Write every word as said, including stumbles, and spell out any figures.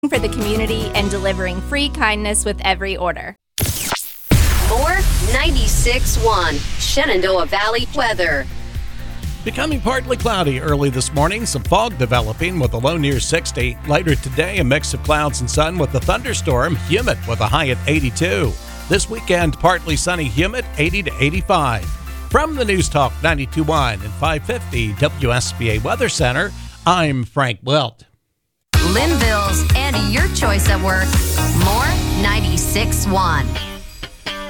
for the community and delivering free kindness with every order. More ninety-six point one Shenandoah Valley weather. Becoming partly cloudy early this morning. Some fog developing with a low near sixty. Later today, a mix of clouds and sun with a thunderstorm. Humid with a high at eighty-two. This weekend, partly sunny, humid, eighty to eighty-five. From the News Talk ninety-two point one and five fifty W S B A Weather Center, I'm Frank Wilt. Linville's and your choice at work. More ninety-six point one.